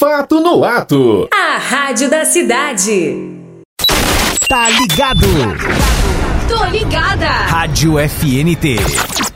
Fato no Ato. A rádio da cidade. Tá ligado? Tô ligada. Rádio FNT.